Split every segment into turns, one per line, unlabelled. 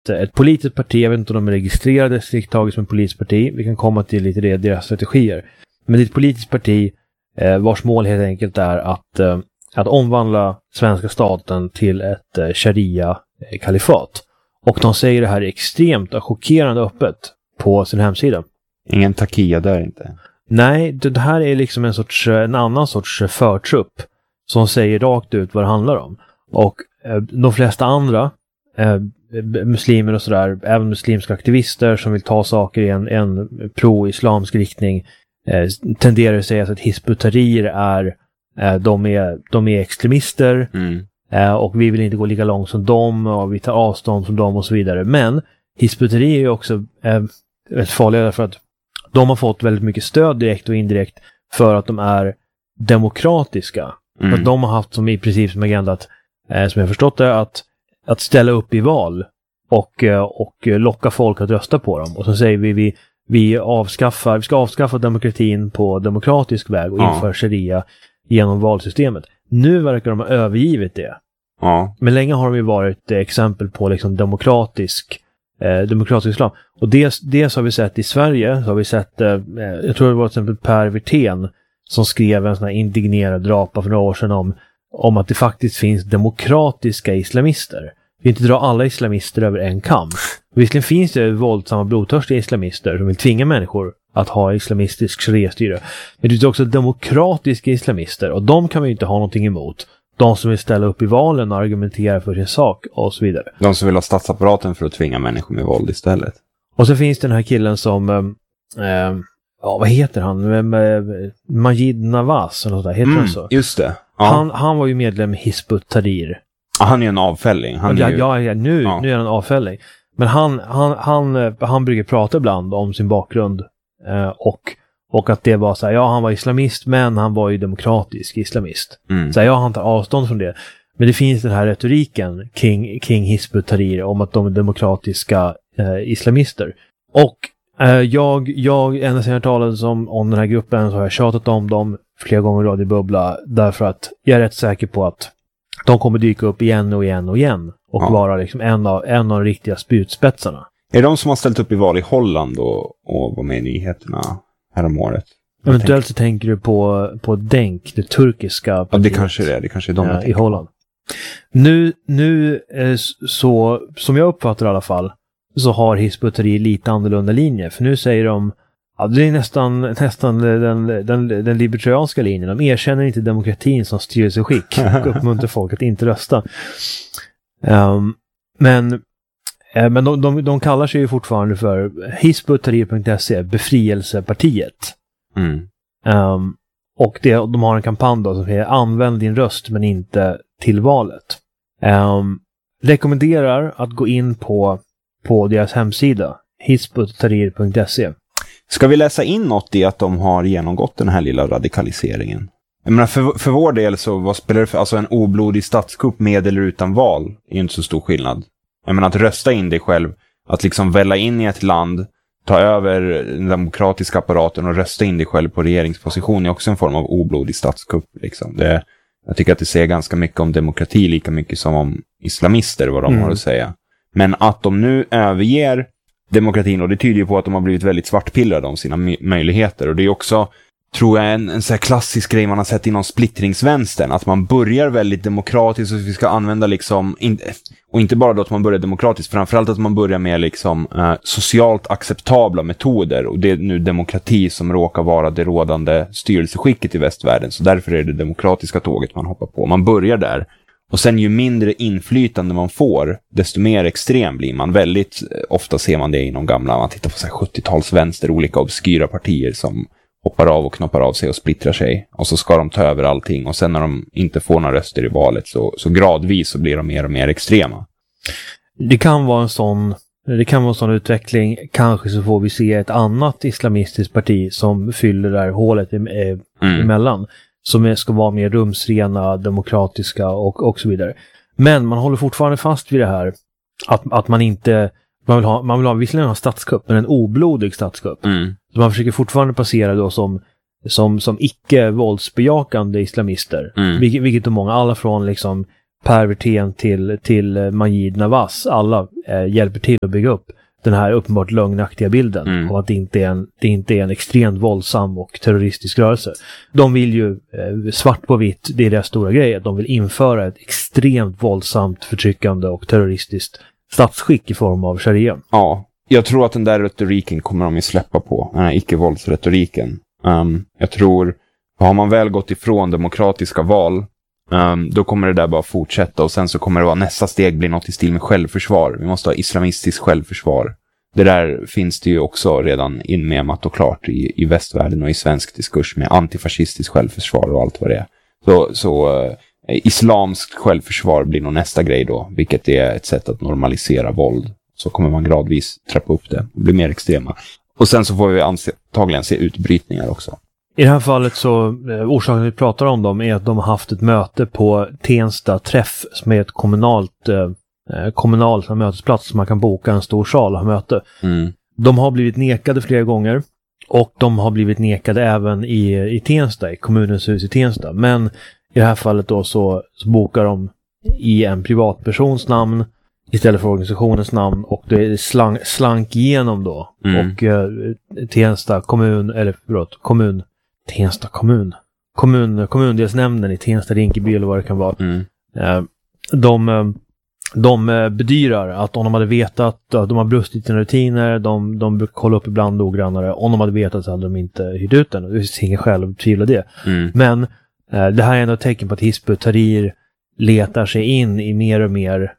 ett politiskt parti. Jag vet inte om de är registrerade strikt taget som ett politiskt parti. Vi kan komma till lite deras strategier. Men det är ett politiskt parti vars mål helt enkelt är att omvandla svenska staten till ett sharia-kalifat. Och de säger det här extremt och chockerande öppet på sin hemsida.
Ingen takia där inte.
Nej, det här är liksom en annan sorts förtrupp som säger rakt ut vad det handlar om. Och de flesta andra muslimer och sådär, även muslimska aktivister som vill ta saker i en pro-islamsk riktning, tenderar att säga att Hizb ut-Tahrir de är extremister och vi vill inte gå lika långt som dem och vi tar avstånd från dem och så vidare. Men Hizb ut-Tahrir är ju också rätt farliga för att de har fått väldigt mycket stöd direkt och indirekt för att de är demokratiska. För att de har haft som i princip som agenda att, som jag förstått det, att ställa upp i val och locka folk att rösta på dem. Och så säger vi ska avskaffa demokratin på demokratisk väg och införa sharia genom valsystemet. Nu verkar de ha övergivit det.
Ja. Men
länge har de ju varit exempel på liksom demokratisk islam. Och dels har vi sett i Sverige, så har vi sett, jag tror det var till exempel Per Wirtén som skrev en sån här indignerad drapa för några år sedan om att det faktiskt finns demokratiska islamister. Vi inte dra alla islamister över en kam. Visserligen finns det våldsamma blodtörstiga islamister som vill tvinga människor att ha islamistisk sharia-styre. Men det finns också demokratiska islamister och de kan vi inte ha någonting emot. De som vill ställa upp i valen och argumentera för sin sak och så vidare.
De som vill ha statsapparaten för att tvinga människor med våld istället.
Och så finns den här killen som vad heter han? Majid Nawaz eller något där. Heter han så?
Just det. Ja.
Han var ju medlem i Hizb ut-Tahrir.
Ja, han är ju en avfälling.
Nu är han en avfälling. Men han brukar prata ibland om sin bakgrund och att det var så här, han var islamist men han var ju demokratisk islamist. Så här, han tar avstånd från det. Men det finns den här retoriken kring Hizb ut-Tahrir om att de är demokratiska islamister. Och jag ända sedan jag talade om den här gruppen så har jag tjatat om dem flera gånger i Radio Bubbla därför att jag är rätt säker på att de kommer dyka upp igen och igen och igen och vara liksom en av de riktiga spjutspetsarna.
Är det de som har ställt upp i val i Holland och var med i nyheterna häromåret?
Eventuellt så tänker du på DENK, det turkiska partiet.
Ja, det kanske är de
i Holland. Nu så, som jag uppfattar i alla fall, så har Hizb ut-Tahrir lite annorlunda linje. För nu säger de det är nästan den libertarianska linjen. De erkänner inte demokratin som styrelseskick och uppmuntrar folk att inte rösta. Men de kallar sig ju fortfarande för hizbut-tahrir.se, befrielsepartiet. Och de har en kampanj då som heter använd din röst men inte till valet. Rekommenderar att gå in på deras hemsida hizbut-tahrir.se.
Ska vi läsa in något i att de har genomgått den här lilla radikaliseringen? Jag menar, för vår del så vad spelar det för, alltså en oblodig statskupp med eller utan val är inte så stor skillnad. Jag menar att rösta in dig själv, att liksom välla in i ett land, ta över den demokratiska apparaten och rösta in dig själv på regeringsposition är också en form av oblodig statskupp liksom. Jag tycker att det säger ganska mycket om demokrati, lika mycket som om islamister vad de har att säga. Men att de nu överger demokratin, och det tyder ju på att de har blivit väldigt svartpillrade om sina möjligheter. Och det är också, tror jag, en så här klassisk grej man har sett inom splittringsvänstern, att man börjar väldigt demokratiskt och vi ska använda liksom, och inte bara då att man börjar demokratiskt, framförallt att man börjar med liksom socialt acceptabla metoder, och det är nu demokrati som råkar vara det rådande styrelseskicket i västvärlden, så därför är det demokratiska tåget man hoppar på. Man börjar där. Och sen ju mindre inflytande man får, desto mer extrem blir man. Väldigt ofta ser man det inom gamla, man tittar på så här 70-talsvänster, olika obskyra partier som hoppar av och knoppar av sig och splittrar sig. Och så ska de ta över allting. Och sen när de inte får några röster i valet så gradvis så blir de mer och mer extrema.
Det kan vara en sån utveckling. Kanske så får vi se ett annat islamistiskt parti som fyller det här hålet emellan. Som ska vara mer rumsrena, demokratiska och så vidare. Men man håller fortfarande fast vid det här att man inte man vill ha visserligen en statskupp, men en oblodig statskupp. Så man försöker fortfarande passera då som icke våldsbejakande islamister. Vilket är många, alla från liksom Per Wirtén till Majid Nawaz, alla hjälper till att bygga upp den här uppenbart lögnaktiga bilden av att det inte är en extremt våldsam och terroristisk rörelse. De vill ju svart på vitt, det är deras stora grej, att de vill införa ett extremt våldsamt, förtryckande och terroristiskt statsskick i form av sharia.
Ja, jag tror att den där retoriken kommer de ju släppa på, den här icke-våldsretoriken. Jag tror, har man väl gått ifrån demokratiska val, då kommer det där bara fortsätta, och sen så kommer det vara nästa steg blir något i stil med självförsvar. Vi måste ha islamistiskt självförsvar. Det där finns det ju också redan inmemat och klart i västvärlden och i svensk diskurs med antifascistiskt självförsvar och allt vad det är. Så islamskt självförsvar blir nog nästa grej då, vilket är ett sätt att normalisera våld. Så kommer man gradvis trappa upp det och bli mer extrema. Och sen så får vi antagligen se utbrytningar också.
I det här fallet så, orsaken vi pratar om dem är att de har haft ett möte på Tensta träff som är ett kommunalt mötesplats som man kan boka en stor sal och ha möte. De har blivit nekade flera gånger, och de har blivit nekade även i Tensta, i kommunens hus i Tensta. Men i det här fallet då så bokar de i en privatpersons namn istället för organisationens namn, och det är slank igenom då. Och Tensta kommun, Tensta kommundelsnämnden i Tensta, Rinkeby eller vad det kan vara. De bedyrar att om de hade vetat att de har brustit sina rutiner, de brukar kolla upp ibland noggrannare, om de hade vetat så hade de inte hyrt ut den. Det finns ingen skäl att tvivla det. Men det här är ändå ett tecken på att Hizb ut-Tahrir letar sig in i mer och mer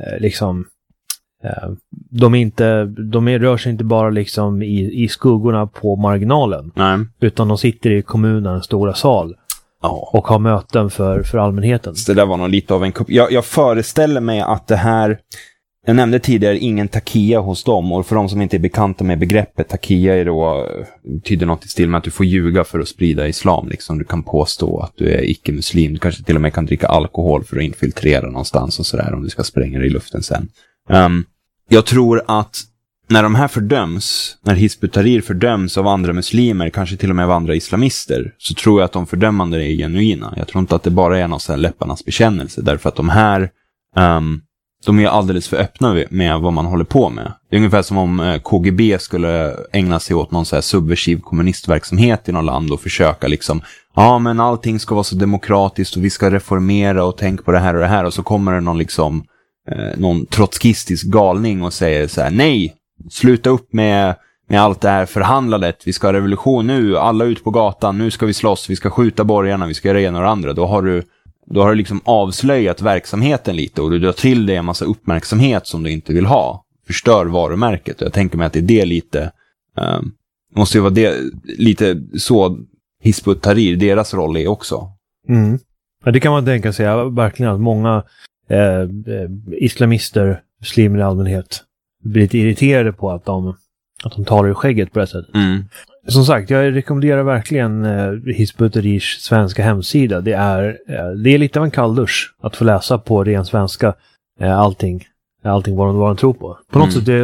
de rör sig inte bara liksom i skuggorna på marginalen. Nej. Utan de sitter i kommunens stora sal och har möten för allmänheten. Så
det där var nog lite av en kupp. Jag föreställer mig att det här, jag nämnde tidigare ingen takia hos dem, och för de som inte är bekanta med begreppet, takia är då, betyder något i stil med att du får ljuga för att sprida islam. Liksom. Du kan påstå att du är icke-muslim, du kanske till och med kan dricka alkohol för att infiltrera någonstans och sådär, om du ska spränga det i luften sen. Jag tror att när de här fördöms, när Hizb ut-Tahrir fördöms av andra muslimer, kanske till och med av andra islamister, så tror jag att de fördömande är genuina. Jag tror inte att det bara är någon sån här läpparnas bekännelse, därför att de här de är alldeles för öppna med vad man håller på med. Det är ungefär som om KGB skulle ägna sig åt någon så här subversiv kommunistverksamhet i något land och försöka liksom, men allting ska vara så demokratiskt och vi ska reformera och tänka på det här och det här, och så kommer det någon trotskistisk galning och säger så här: nej, sluta upp med allt det här förhandlandet, vi ska ha revolution nu, alla ut på gatan, nu ska vi slåss, vi ska skjuta borgarna, vi ska göra ena och andra. Då har du liksom avslöjat verksamheten lite, och du drar till dig en massa uppmärksamhet som du inte vill ha, förstör varumärket. Och jag tänker mig att det är det lite måste ju vara det lite så Hizb ut-Tahrir, deras roll är också.
Ja, det kan man tänka sig verkligen, att många islamister, muslimer i allmänhet, blir lite irriterade på att de talar i skägget på det sättet. Som sagt, jag rekommenderar verkligen Hizb ut-Tahrirs svenska hemsida. Det är lite av en kalldusch att få läsa på ren svenska allting vad de tror på. På något sätt,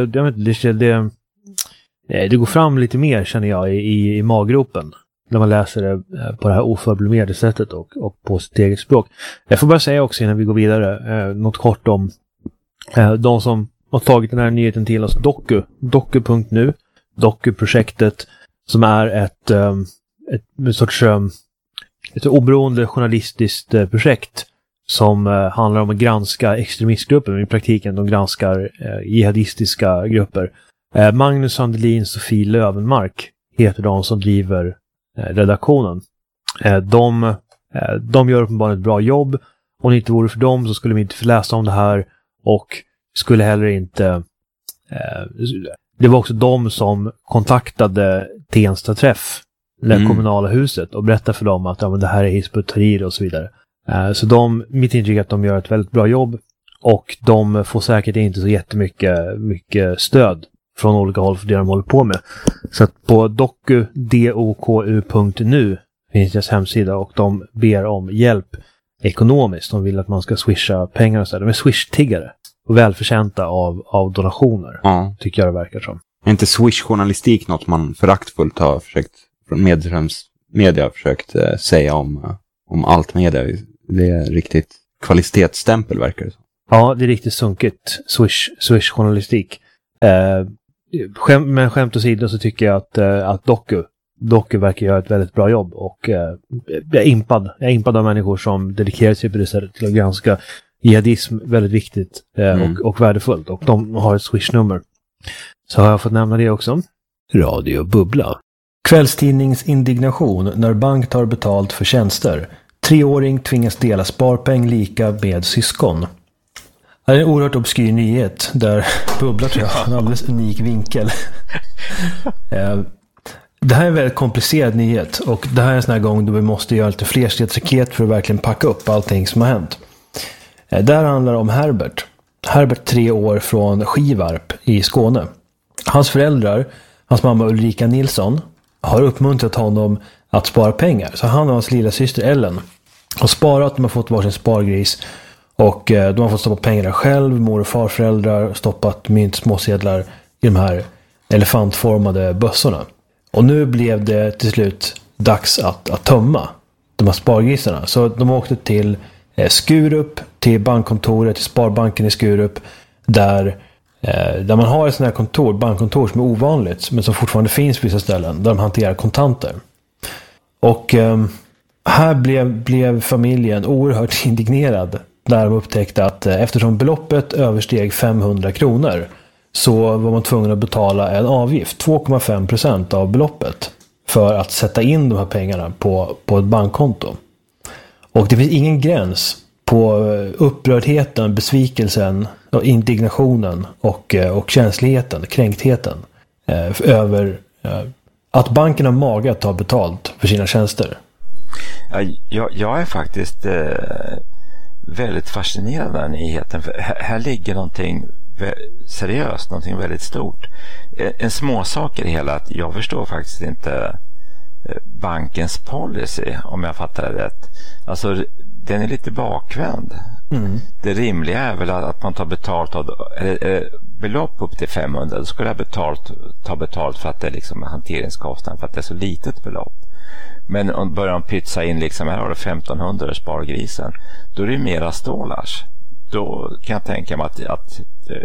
det går fram lite mer, känner jag, i maggropen när man läser det på det här oförblimerade sättet och på sitt eget språk. Jag får bara säga också innan vi går vidare något kort om de som har tagit den här nyheten till oss. Doku.nu, Doku-projektet, som är ett oberoende journalistiskt projekt som handlar om att granska extremistgrupper, men i praktiken de granskar jihadistiska grupper. Magnus Sandelin, Sofie Lövenmark heter de som driver redaktionen. De gör uppenbarligen ett bra jobb. Om det inte vore för dem så skulle vi inte få läsa om det här, och skulle heller inte det var också de som kontaktade Tensta träff, det kommunala huset, och berättade för dem att det här är Hizb ut-Tahrir och så vidare. Så mitt intryck är att de gör ett väldigt bra jobb, och de får säkert inte så jättemycket stöd från olika håll för det de håller på med. Så att på doku.nu finns deras hemsida, och de ber om hjälp ekonomiskt. De vill att man ska swisha pengar och så. De är swish-tiggare och välförtjänta av donationer. Tycker jag det verkar som.
Är inte swish-journalistik något man föraktfullt har försökt från media försökt säga om allt media? Det är riktigt kvalitetsstämpel verkar det.
Ja, det är riktigt sunkigt. Swish-journalistik. Men skämt åsido så tycker jag att Doku verkar göra ett väldigt bra jobb. Och jag är impad av människor som dedikerar sig på det sättet till att granska jihadism, väldigt viktigt och värdefullt. Och de har ett Swish-nummer. Så har jag fått nämna det också. Radio Bubbla. Kvällstidningsindignation när bank tar betalt för tjänster. 3-åring tvingas dela sparpeng lika med syskon. Det är en oerhört obskyr nyhet där Bubbla tror jag har en alldeles unik vinkel. Det här är en väldigt komplicerad nyhet och det här är en sån här gång då vi måste göra lite flerstegsraket för att verkligen packa upp allting som har hänt. Där handlar det om Herbert. Herbert 3 år från Skivarp i Skåne. Hans föräldrar, hans mamma Ulrika Nilsson, har uppmuntrat honom att spara pengar. Så han och hans lilla syster Ellen har sparat, de har fått varsin spargris och de har fått stoppa pengarna själv, mor- och farföräldrar, stoppat mynt, småsedlar i de här elefantformade bössorna. Och nu blev det till slut dags att tömma de här spargrisarna. Så de åkte till Skurup, till bankkontoret, till Sparbanken i Skurup, där man har ett sånt här bankkontor som är ovanligt men som fortfarande finns på vissa ställen där de hanterar kontanter. Och här blev familjen oerhört indignerad när de upptäckte att eftersom beloppet översteg 500 kronor så var man tvungen att betala en avgift, 2,5% av beloppet, för att sätta in de här pengarna på ett bankkonto. Och det finns ingen gräns på upprördheten, besvikelsen, indignationen och känsligheten, kränktheten över att banken har mage att ta betalt för sina tjänster.
Jag är faktiskt väldigt fascinerad av den här nyheten. För här ligger någonting seriöst, någonting väldigt stort. En småsak i det hela att jag förstår faktiskt inte bankens policy, om jag fattar det rätt. Alltså den är lite bakvänd. Det rimliga är väl att man tar betalt av belopp upp till 500, då skulle jag ta betalt för att det är liksom hanteringskostnaden, för att det är så litet belopp. Men om börjar de pytsa in liksom, här har du 1500 spargrisen, då är det mera stålars. Då kan jag tänka mig att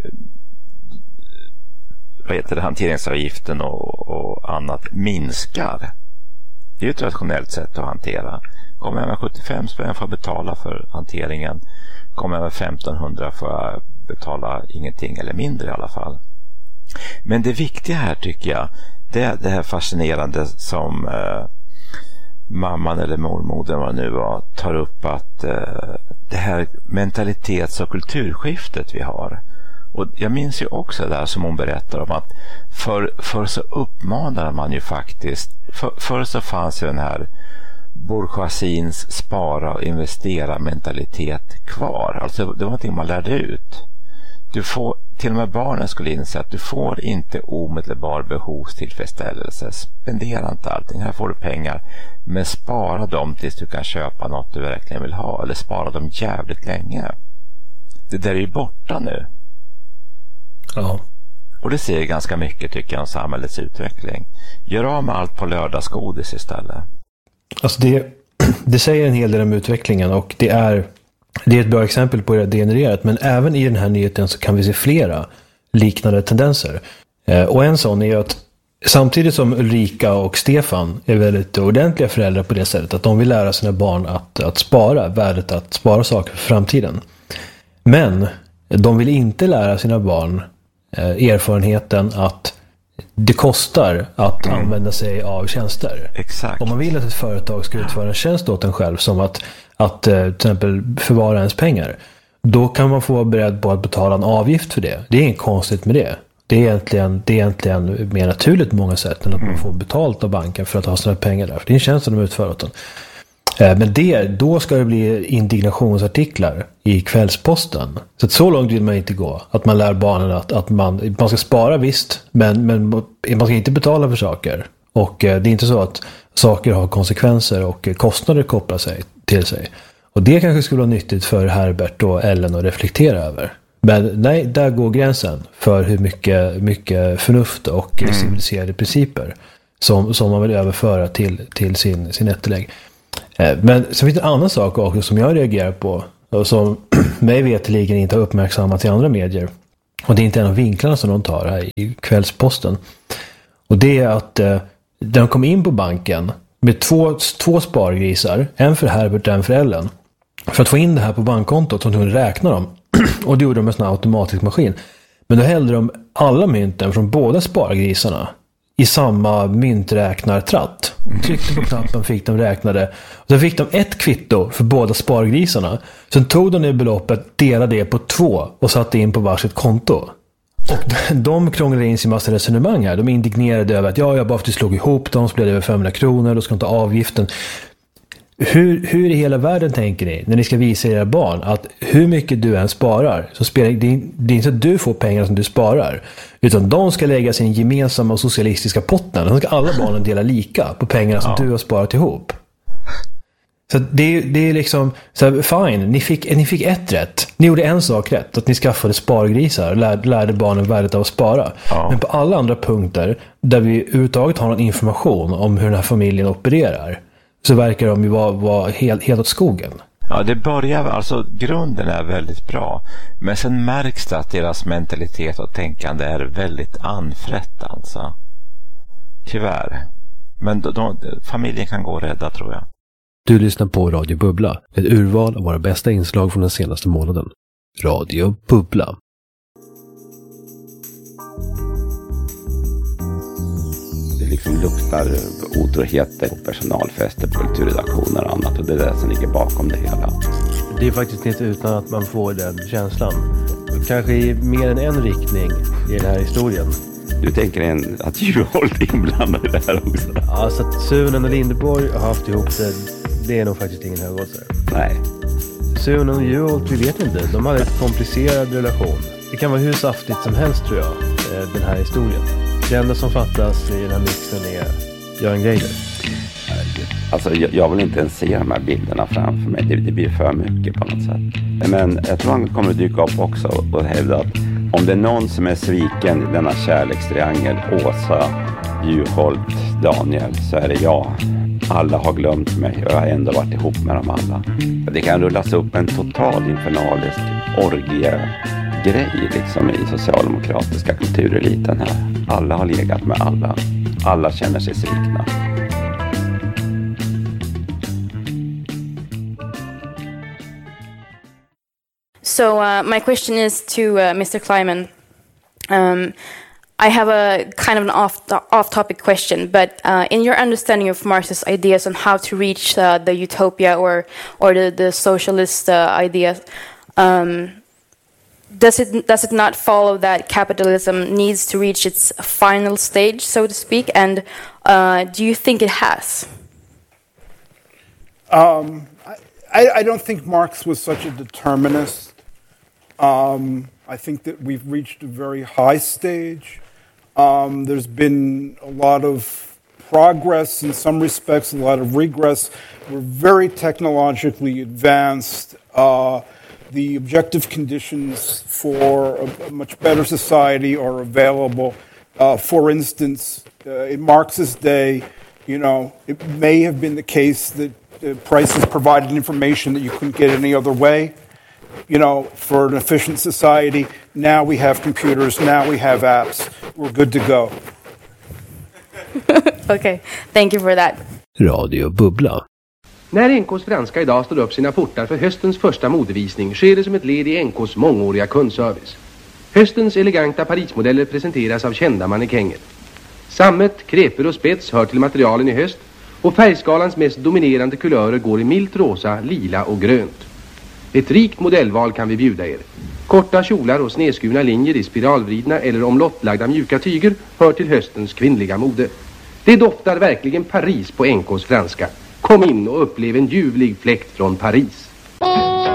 hanteringsavgiften och annat minskar. Det är ju ett rationellt sätt att hantera. Kommer jag med 75 spänn får jag betala för hanteringen. Kommer jag med 1500 får jag betala ingenting eller mindre i alla fall. Men det viktiga här tycker jag, det är det här fascinerande som mamman eller mormodern vad nu var tar upp, att det här mentalitets- och kulturskiftet vi har. Och jag minns ju också där som hon berättar om att för så uppmanar man ju faktiskt, för så fanns ju den här bourgeoisiens spara och investera mentalitet kvar. Alltså det var någonting man lärde ut. Till och med barnen skulle inse att du får inte omedelbar behovstillfredsställelse. Spendera inte allting. Här får du pengar, men spara dem tills du kan köpa något du verkligen vill ha, eller spara dem jävligt länge. Det där är ju borta nu.
Ja.
Och det säger ganska mycket tycker jag om samhällets utveckling. Gör av med allt på lördagsgodis istället.
Alltså det säger en hel del om utvecklingen, och det är ett bra exempel på det genererat, men även i den här nyheten så kan vi se flera liknande tendenser. Och en sån är att samtidigt som Ulrika och Stefan är väldigt ordentliga föräldrar på det sättet att de vill lära sina barn att spara, värdet att spara saker för framtiden. Men de vill inte lära sina barn erfarenheten att det kostar att använda sig av tjänster.
Exakt.
Om man vill att ett företag ska utföra en tjänst åt en själv, som att till exempel förvara ens pengar, då kan man få vara beredd på att betala en avgift för det. Det är inget konstigt med det. Det är egentligen mer naturligt på många sätt än att man får betalt av banken för att ha sina pengar där. För det är en tjänst som de utför åt en. Men då ska det bli indignationsartiklar i Kvällsposten. Så långt vill man inte gå. Att man lär barnen att man ska spara visst, men man ska inte betala för saker. Och det är inte så att saker har konsekvenser och kostnader kopplar sig till sig. Och det kanske skulle vara nyttigt för Herbert och Ellen att reflektera över. Men nej, där går gränsen för hur mycket förnuft och civiliserade principer som man vill överföra till sin ättelägg. Men så finns det en annan sak också som jag reagerar på och som mig veteligen inte har uppmärksammats i andra medier. Och det är inte en av vinklarna som de tar här i Kvällsposten. Och det är att de kom in på banken med två spargrisar, en för Herbert och en för Ellen. För att få in det här på bankkontot så de kunde räkna dem. Och det gjorde de med en sån här automatisk maskin. Men då hällde de alla mynten från båda spargrisarna i samma mynträknartratt. Tryckte på knappen, fick de räknade. Och så fick de ett kvitto för båda spargrisarna. Sen tog de det beloppet, delade det på 2 och satte in på varsitt konto. Och de krånglade in sin massa resonemang här. De indignerade över att jag bara för att du slog ihop dem så blev det över 500 kronor, då ska inte avgiften. Hur i hela världen tänker ni när ni ska visa era barn att hur mycket du än sparar så spelar det är inte att du får pengar som du sparar, utan de ska lägga sin gemensamma och socialistiska potten. Då ska alla barnen dela lika på pengarna som du har sparat ihop. Så det är liksom så här, fine, ni fick ett rätt. Ni gjorde en sak rätt, att ni skaffade spargrisar och lärde barnen värdet av att spara. Men på alla andra punkter där vi överhuvudtaget har någon information om hur den här familjen opererar så verkar de ju vara helt åt skogen.
Ja, det börjar, alltså grunden är väldigt bra. Men sen märks det att deras mentalitet och tänkande är väldigt anfrätt alltså. Tyvärr. Men familjen kan gå och rädda, tror jag.
Du lyssnar på Radio Bubbla, ett urval av våra bästa inslag från den senaste månaden. Radio Bubbla.
Det liksom luktar otroheter och personalfester på kulturredaktioner och annat, och det är det som ligger bakom det hela.
Det är faktiskt inte utan att man får den känslan. Kanske i mer än en riktning i den här historien.
Du tänker att Juholt är inblandad i det här också?
Ja, så att Sunen och Lindeborg har haft ihop det är nog faktiskt ingen högåsare.
Nej.
Sunen och Juholt, vi vet inte. De hade en komplicerad relation. Det kan vara hur saftigt som helst, tror jag, den här historien. Det enda som fattas i den här mixen är Göran Greider.
Alltså jag vill inte ens se de här bilderna framför mig. Det blir för mycket på något sätt. Men jag tror han kommer att dyka upp också och hävda att om det är någon som är sviken i denna kärlekstriangel, Åsa, Juholt, Daniel, så är det jag. Alla har glömt mig och jag har ändå varit ihop med dem alla. Det kan rullas upp en total infernalisk orgie-grej liksom i socialdemokratiska kultureliten här. Alla har legat med alla. Alla känner sig svikna.
So my question is to Mr. Kleiman. I have a kind of an off-topic question, but in your understanding of Marx's ideas on how to reach the utopia or the socialist ideas, does it not follow that capitalism needs to reach its final stage, so to speak? And do you think it has?
I don't think Marx was such a determinist. I think that we've reached a very high stage. There's been a lot of progress in some respects, a lot of regress. We're very technologically advanced. The objective conditions for a much better society are available. For instance, in Marx's day, it may have been the case that prices provided information that you couldn't get any other way. For an efficient society, now we have computers, now we have apps. We're good to go.
Okay, thank you for that.
Radio Bubbla.
När NKs franska idag står upp sina portar för höstens första modevisning sker det som ett led i NKs mångåriga kundservice. Höstens eleganta Parismodeller presenteras av kända mannekänger. Sammet, kreper och spets hör till materialen i höst, och färgskalans mest dominerande kulörer går i milt rosa, lila och grönt. Ett rikt modellval kan vi bjuda er. Korta kjolar och snedskurna linjer i spiralvridna eller omlottlagda mjuka tyger hör till höstens kvinnliga mode. Det doftar verkligen Paris på NKs franska. Kom in och upplev en ljuvlig fläkt från Paris.